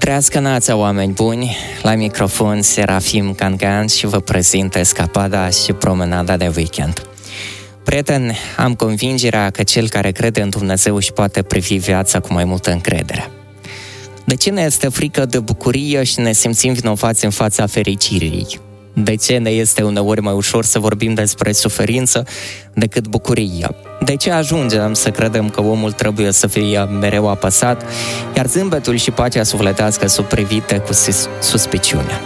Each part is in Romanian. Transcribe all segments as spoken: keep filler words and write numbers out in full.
Trească nața, oameni buni! La microfon Serafim Cangan și vă prezint escapada și promenada de weekend. Prieteni, am convingerea că cel care crede în Dumnezeu își poate privi viața cu mai multă încredere. De ce ne este frică de bucurie și ne simțim vinovați în fața fericirii? De ce ne este uneori mai ușor să vorbim despre suferință decât bucurie? De ce ajungem să credem că omul trebuie să fie mereu apăsat, iar zâmbetul și pacea sufletească sunt privite cu suspiciune?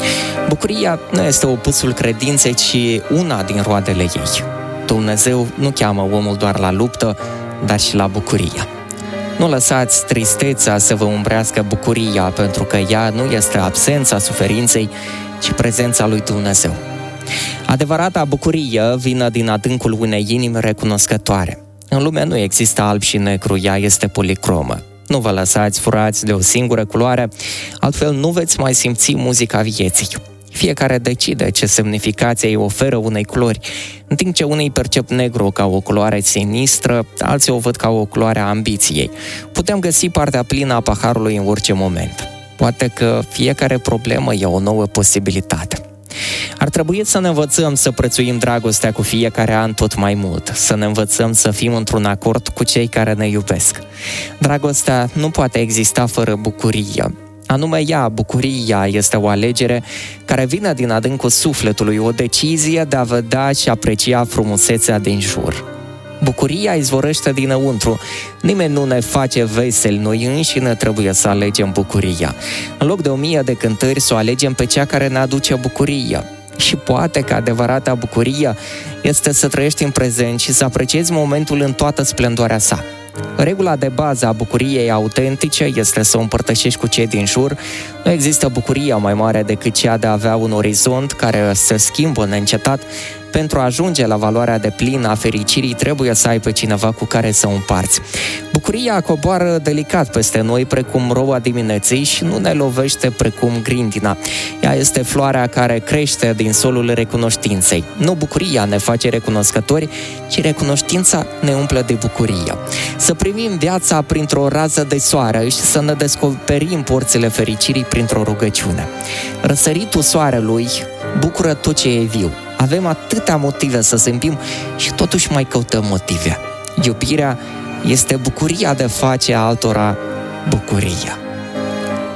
Bucuria nu este opusul credinței, ci una din roadele ei. Dumnezeu nu cheamă omul doar la luptă, dar și la bucurie. Nu lăsați tristețea să vă umbrească bucuria, pentru că ea nu este absența suferinței, ci prezența lui Dumnezeu. Adevărata bucurie vine din adâncul unei inimi recunoscătoare. În lume nu există alb și negru, ea este policromă. Nu vă lăsați furați de o singură culoare, altfel nu veți mai simți muzica vieții. Fiecare decide ce semnificație îi oferă unei culori, în timp ce unii percep negru ca o culoare sinistră, alții o văd ca o culoare a ambiției. Putem găsi partea plină a paharului în orice moment. Poate că fiecare problemă e o nouă posibilitate. Ar trebui să ne învățăm să prețuim dragostea cu fiecare an tot mai mult, să ne învățăm să fim într-un acord cu cei care ne iubesc. Dragostea nu poate exista fără bucurie. Anume ea, bucuria, este o alegere care vine din adâncul sufletului, o decizie de a vedea și aprecia frumusețea din jur. Bucuria izvorăște dinăuntru. Nimeni nu ne face veseli, noi înșine trebuie să alegem bucuria. În loc de o mie de cântări, să o alegem pe cea care ne aduce bucuria. Și poate că adevărata bucurie este să trăiești în prezent și să apreciezi momentul în toată splendoarea sa. Regula de bază a bucuriei autentice este să o împărtășești cu cei din jur. Nu există bucurie mai mare decât cea de a avea un orizont care se schimbă neîncetat. Pentru a ajunge la valoarea deplină a fericirii, trebuie să ai pe cineva cu care să o împarți. Bucuria coboară delicat peste noi, precum roa dimineții, și nu ne lovește precum grindina. Ea este floarea care crește din solul recunoștinței. Nu bucuria ne face recunoscători, ci recunoștința ne umple de bucurie. Să privim viața printr-o rază de soare și să ne descoperim porțile fericirii printr-o rugăciune. Răsăritul soarelui bucură tot ce e viu. Avem atâtea motive să zâmbim și totuși mai căutăm motive. Iubirea este bucuria de face altora bucuria.